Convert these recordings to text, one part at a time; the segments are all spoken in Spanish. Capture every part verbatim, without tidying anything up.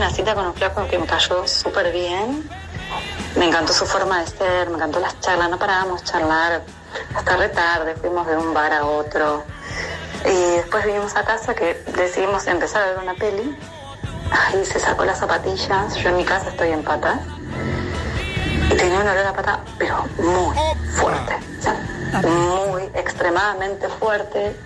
una cita con un flaco que me cayó súper bien. Me encantó su forma de ser, me encantó las charlas, no parábamos de charlar hasta re tarde, fuimos de un bar a otro. Y después vinimos a casa que decidimos empezar a ver una peli. Y se sacó las zapatillas, yo en mi casa estoy en patas. Y tenía un olor a pata, pero muy fuerte, o sea, muy extremadamente fuerte.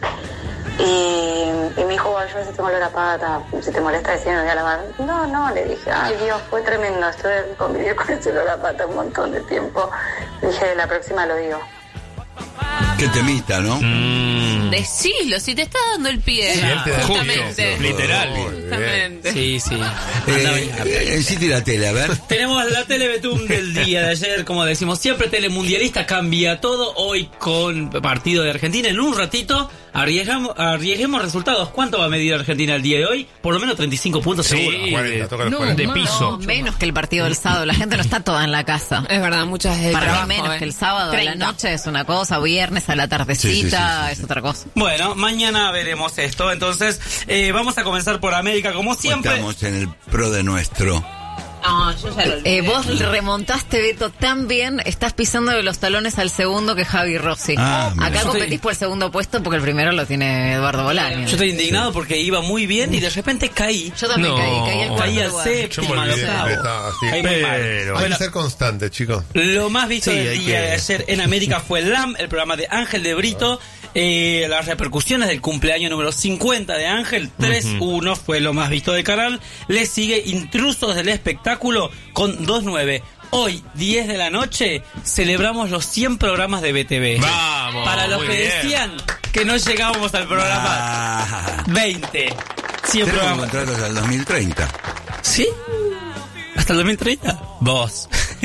Y, y me dijo, yo a veces tengo olor a pata, si te molesta decir me voy a lavar. No, no, le dije, ay Dios, fue tremendo, estuve conviviendo con ese olor a pata un montón de tiempo. Dije, la próxima lo digo. Qué temita, ¿no? Mm. Decilo, si te está dando el pie. Sí, él te da justamente. justo, literal. Justamente. Sí, sí. Eh, eh, sí, la tele, a ver. Tenemos la Telebetum del día de ayer, como decimos siempre, telemundialista, cambia todo. Hoy con partido de Argentina. En un ratito arriesgamos, arriesguemos resultados. ¿Cuánto va a medir Argentina el día de hoy? Por lo menos treinta y cinco puntos Sí, seguro. cuarenta, toca los No, cuarenta. de piso. No, menos que el partido del sábado. La gente no está toda en la casa. Es verdad, muchas veces. Para mí menos que el sábado a la treinta. noche es una cosa, viernes a la tardecita Sí, sí, sí, sí, es sí. otra cosa. Bueno, mañana veremos esto. Entonces, eh, vamos a comenzar por América, como siempre. Estamos en el pro de nuestro. No, yo ya lo eh, vos remontaste, Beto, tan bien, estás pisando de los talones al segundo que Javi Rossi. Ah, mira. Acá Yo competís estoy- por el segundo puesto porque el primero lo tiene Eduardo Bolaño. Yo estoy indignado porque iba muy bien y de repente caí. Yo también No. caí, caí al cuarto Caí al lugar. Yo me séptimo, al olvidé octavo. que estaba así. Caí muy mal. Pero hay Bueno, que ser constante, chicos. lo más visto Sí, del hay día que- de ayer en América fue L A M, el programa de Ángel de Brito. Eh, las repercusiones del cumpleaños número cincuenta de Ángel, tres uno fue lo más visto del canal. Le sigue Intrusos del Espectáculo con dos nueve. Hoy, diez de la noche, celebramos los cien programas de B T V. Vamos, Para los muy que bien. decían que no llegábamos al programa Ah, veinte. cien tenemos programas. contratos hasta el dos mil treinta. ¿Sí? ¿Hasta el dos mil treinta? Vos.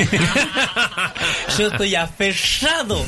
Yo estoy aferrado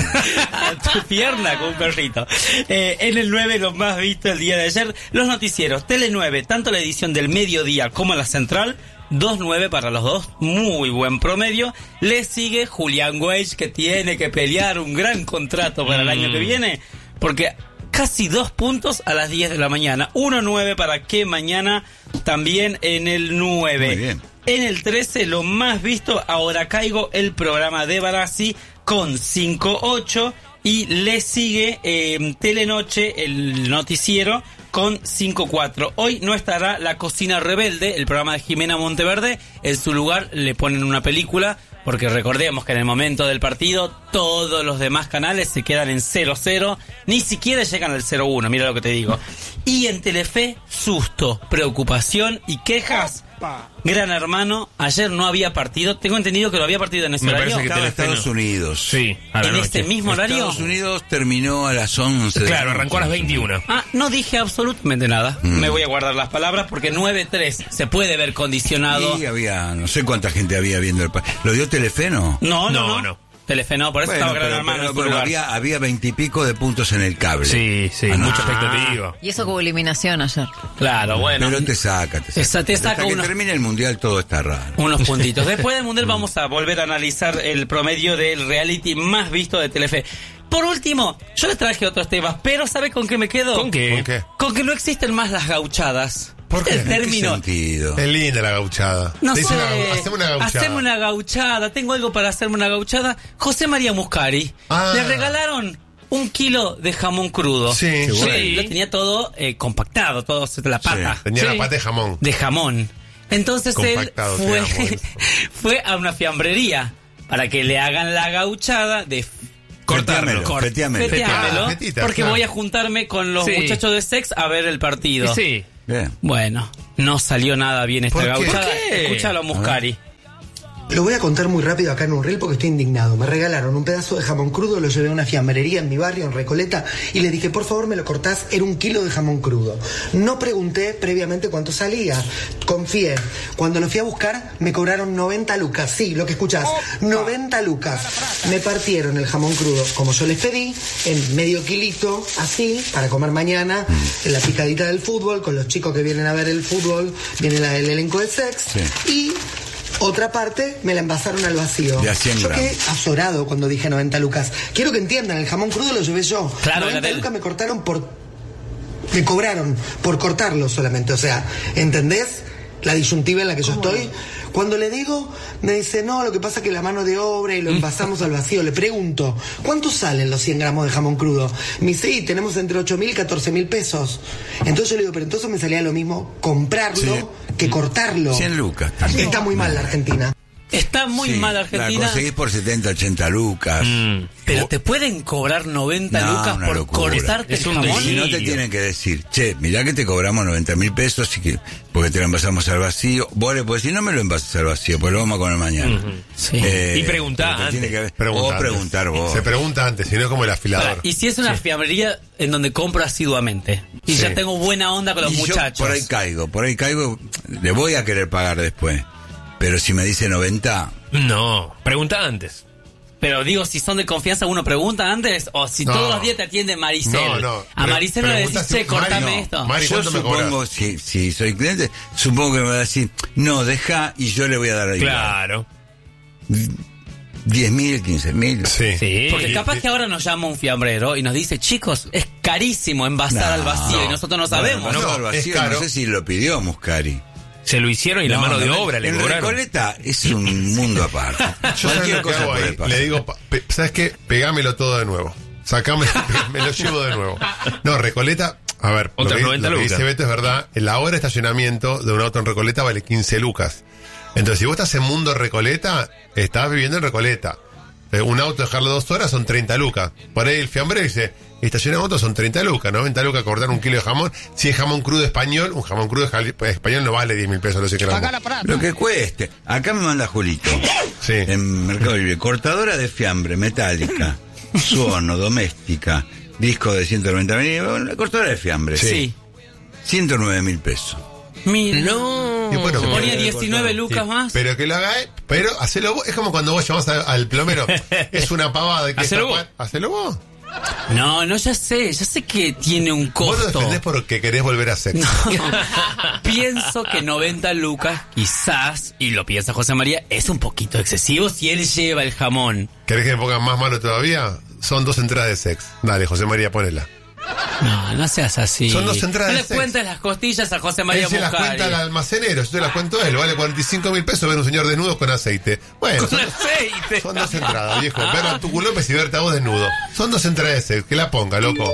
a tu pierna con un perrito. Eh, en el nueve, lo más visto el día de ayer, los noticieros. Tele nueve, tanto la edición del mediodía como la central, dos nueve para los dos, muy buen promedio. Le sigue Julián Weich, que tiene que pelear un gran contrato para el año que viene, porque casi dos puntos a las diez de la mañana. uno nueve para que mañana también en el nueve. Muy bien. En el trece, lo más visto, Ahora Caigo, el programa de Barassi con cinco ocho. Y le sigue eh, Telenoche, el noticiero, con cinco cuatro. Hoy no estará La Cocina Rebelde, el programa de Jimena Monteverde. En su lugar le ponen una película, porque recordemos que en el momento del partido todos los demás canales se quedan en cero cero, ni siquiera llegan al cero uno, mira lo que te digo. Y en Telefe, susto, preocupación y quejas. Gran Hermano, ayer no había partido. Tengo entendido que lo había partido en ese Me horario. parece que Estaba en Telefe Estados no. Unidos. Sí, a la ¿En noche. este mismo horario? Estados Unidos terminó a las once. de Claro, la arrancó a las noche. veintiuna. Ah, no dije absolutamente nada. Mm. Me voy a guardar las palabras porque nueve tres se puede ver condicionado. Y había, no sé cuánta gente había viendo el partido. ¿Lo dio Telefe, no? No, no, No, no. no. Telefe no, por eso Bueno, estaba Gran pero- Hermano pero, en su bueno, lugar. había, había veintipico de puntos en el cable. Sí, sí, Ah, no. mucha expectativa. Y eso que hubo eliminación ayer. Claro, bueno. Pero te saca, te saca. Esa- te saca Hasta que unos- termine el mundial todo está raro. Unos puntitos. Después del Mundial vamos a volver a analizar el promedio del reality más visto de Telefe. Por último, yo les traje otros temas, pero ¿sabe con qué me quedo? ¿Con qué? ¿Con qué? Con que no existen más las gauchadas. ¿Por qué? El ¿En qué término. ¿En qué sentido? Es linda la gauchada. No Te sé. dice una- haceme una gauchada. Haceme una gauchada. Tengo algo para hacerme una gauchada. José María Muscari. Ah. Le regalaron un kilo de jamón crudo. Sí, qué Yo bueno. lo tenía todo eh, compactado, todo la pata. Sí. Tenía Sí. la pata de jamón. De jamón. Entonces Compactado, él te fue, amo eso. fue a una fiambrería para que le hagan la gauchada de Cortámelo, Cort- feteámelo. feteámelo, Ah, fetitas, porque claro. voy a juntarme con los Sí. muchachos de Sex a ver el partido. Sí. Bien. Bueno, no salió nada bien esta ¿Por qué? gauchada. ¿Por qué? Escúchalo, Muscari. Lo voy a contar muy rápido acá en un reel porque estoy indignado. Me regalaron un pedazo de jamón crudo, lo llevé a una fiambrería en mi barrio, en Recoleta, y le dije, por favor, me lo cortás, era un kilo de jamón crudo. No pregunté previamente cuánto salía, confié. Cuando lo fui a buscar, me cobraron noventa lucas. Sí, lo que escuchás, noventa lucas. Me partieron el jamón crudo, como yo les pedí, en medio kilito, así, para comer mañana, en la picadita del fútbol, con los chicos que vienen a ver el fútbol, viene la- el elenco de Sex, Sí. y... otra parte me la envasaron al vacío. De a cien Yo quedé gramos. azorado cuando dije noventa lucas. Quiero que entiendan, el jamón crudo lo llevé yo. Claro, noventa Gabriel. lucas me cortaron por... Me cobraron por cortarlo solamente. O sea, ¿entendés? la disyuntiva en la que yo estoy. Cuando le digo, me dice, no, lo que pasa es que la mano de obra y lo envasamos al vacío. Le pregunto, ¿cuánto salen los cien gramos de jamón crudo? Me dice, sí, tenemos entre ocho mil y catorce mil pesos. Entonces yo le digo, pero entonces me salía lo mismo comprarlo sí. que cortarlo. cien lucas. Está muy mal la Argentina. Está muy sí, mal Argentina. La conseguís por setenta, ochenta lucas. Mm, pero o, te pueden cobrar noventa no, lucas por locura. Cortarte es el jamón. Si no te tienen que decir, che, mirá que te cobramos noventa mil pesos y que, porque te lo envasamos al vacío. Vos le podés decir, no me lo envases al vacío, pues lo vamos a comer mañana. Uh-huh. Sí. Eh, y preguntá antes. Tiene que, pregunta o antes. preguntar vos. Se pregunta antes, si no es como el afilador. Para, y si es una sí. fiambrería en donde compro asiduamente y sí. ya tengo buena onda con los y muchachos. Yo por ahí caigo, por ahí caigo, le voy a querer pagar después. Pero si me dice noventa... No, pregunta antes. Pero digo, si son de confianza, uno pregunta antes, o si no. todos los días te atiende Maricel. No, no. A Maricel no le decís, che, cortame no. esto. Mari, yo supongo, si, si soy cliente, supongo que me va a decir, no, deja y yo le voy a dar ahí. Claro. diez mil, quince mil. Sí. sí. Porque capaz que ahora nos llama un fiambrero y nos dice, chicos, es carísimo envasar no, al vacío no. y nosotros no sabemos. No, no, al vacío, no sé si lo pidió Muscari. Se lo hicieron y no, la mano no, de obra le cobraron. Recoleta es un mundo aparte. Yo cualquier cosa puede pasar. Le digo, pe, ¿sabes qué? Pegámelo todo de nuevo. Sacame, me lo llevo de nuevo. No, Recoleta, a ver, lo que, lo que dice Beto es verdad. La hora de estacionamiento de un auto en Recoleta vale quince lucas. Entonces, si vos estás en Mundo Recoleta, estás viviendo en Recoleta. Un auto dejarlo dos horas son treinta lucas. Por ahí el fiambre dice, estacionar auto son treinta lucas, noventa lucas cortar un kilo de jamón. Si es jamón crudo español, un jamón crudo español no vale diez mil pesos, no sé qué gramos. Lo que cueste. Acá me manda Julito. Sí. En Mercado Libre. Cortadora de fiambre, metálica, suono, doméstica, disco de ciento noventa mil, una cortadora de fiambre. Sí. ciento nueve mil pesos. Mira, no. Y bueno, ponía diecinueve lucas sí. más. Pero que lo haga, pero hacelo vos. Es como cuando vos llamás a, al plomero. Es una pavada. Que hacelo vos. Hacelo vos. No, no, ya sé, ya sé que tiene un costo. Vos lo defendés porque querés volver a sexo. No. Pienso que noventa lucas, quizás, y lo piensa José María, es un poquito excesivo si él lleva el jamón. ¿Querés que me pongan más malo todavía? Son dos entradas de sex. Dale, José María, ponela. No, no seas así. Son dos entradas. No le cuentes las costillas a José María Muscari. Él se las cuenta al almacenero, yo te las cuento a él. Vale cuarenta y cinco mil pesos ver un señor desnudo con aceite. Bueno, con son, aceite. Son dos entradas, viejo. Ver a Tucu López y verte a vos desnudo. Son dos entradas de sex. Que la ponga, loco.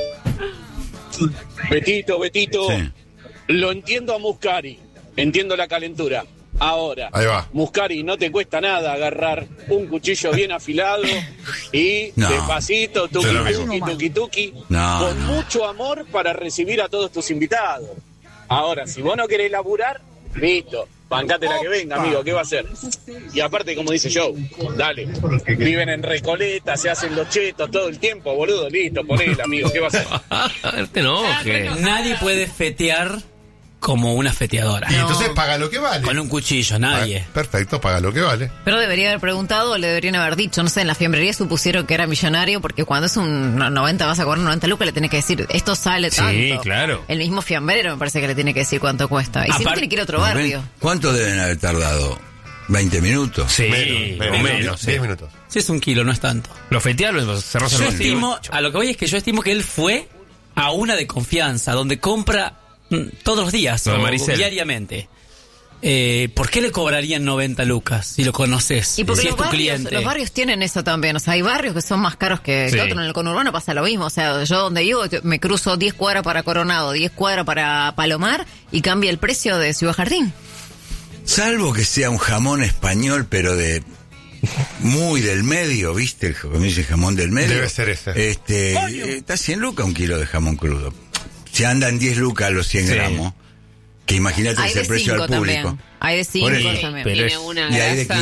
Betito, Betito. Sí. Lo entiendo a Muscari. Entiendo la calentura. Ahora, ahí va. Muscari, no te cuesta nada agarrar un cuchillo bien afilado y no. despacito, tuki, tuki, tuki, tuki, no, con no. mucho amor para recibir a todos tus invitados. Ahora, si vos no querés laburar, listo, bancate la que venga, amigo, ¿qué va a hacer? Y aparte, como dice Joe, dale, viven en Recoleta, se hacen los chetos todo el tiempo, boludo, listo, ponele, amigo, ¿qué va a hacer? Te enoje. Nadie puede fetear como una feteadora. Y no. entonces paga lo que vale. Con un cuchillo, nadie. Ah, perfecto, paga lo que vale. Pero debería haber preguntado o le deberían haber dicho, no sé, en la fiambrería supusieron que era millonario porque cuando es un noventa vas a cobrar noventa lucas, le tenés que decir, esto sale tanto. Sí, claro. El mismo fiambrero me parece que le tiene que decir cuánto cuesta. Y Apar- si no tiene que ir a otro barrio. ¿Cuánto deben haber tardado? ¿veinte minutos? Sí, menos, menos, o menos. diez Sí. minutos. Si es un kilo, no es tanto. Lo fetearon, cerró Yo estimo, a lo que voy es que yo estimo que él fue a una de confianza, donde compra todos los días, no, o Maricel. diariamente. Eh, ¿Por qué le cobrarían noventa lucas si lo conoces? Y porque si los, es tu barrios, cliente. los barrios tienen eso también. O sea, hay barrios que son más caros que, Sí. que otros. En el conurbano pasa lo mismo. O sea, yo donde vivo yo me cruzo diez cuadras para Coronado, diez cuadras para Palomar y cambia el precio de Ciudad Jardín. Salvo que sea un jamón español, pero de muy del medio, ¿viste? El jamón, ese jamón del medio. Debe ser ese. Este, eh, está cien lucas un kilo de jamón crudo. Si andan diez lucas los cien Sí. gramos, que imagínate Hay ese de precio cinco al público. también. Hay de cinco Por eso. también. Pero Tiene es- una y hay de grasa.